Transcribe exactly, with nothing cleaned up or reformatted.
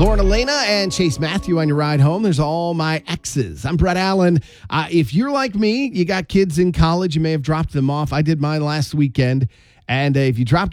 Lauren Elena and Chase Matthew on your ride home. There's all my exes. I'm Brett Allen. Uh, if you're like me, you got kids in college, you may have dropped them off. I did mine last weekend. And uh, if you dropped